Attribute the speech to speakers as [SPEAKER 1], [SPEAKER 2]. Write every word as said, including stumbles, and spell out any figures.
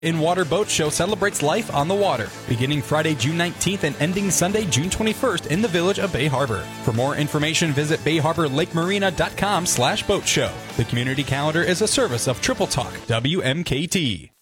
[SPEAKER 1] In-Water Boat Show celebrates life on the water, beginning Friday, June nineteenth and ending Sunday, June twenty-first in the village of Bay Harbor. For more information, visit bay harbor lake marina dot com slash boat show. The community calendar is a service of Triple Talk W M K T.